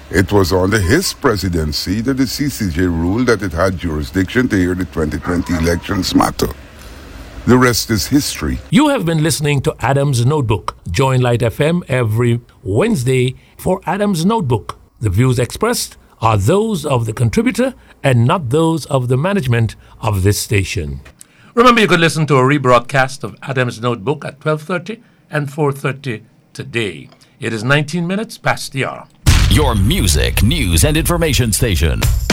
It was under his presidency that the CCJ ruled that it had jurisdiction to hear the 2020 elections matter. The rest is history. You have been listening to Adam's Notebook. Join Light FM every Wednesday for Adam's Notebook. The views expressed are those of the contributor and not those of the management of this station. Remember, you could listen to a rebroadcast of Adam's Notebook at 12:30 and 4:30 today. It is 19 minutes past the hour. Your music, news, and information station.